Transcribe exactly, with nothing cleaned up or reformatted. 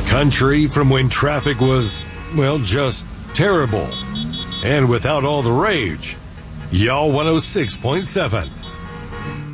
Country from when traffic was, well, just terrible. And without all the rage. Y'all one oh six point seven.